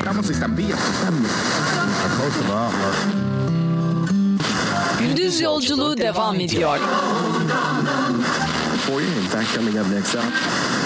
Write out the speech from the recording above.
Gündüz yolculuğu devam ediyor. In fact, coming up next up.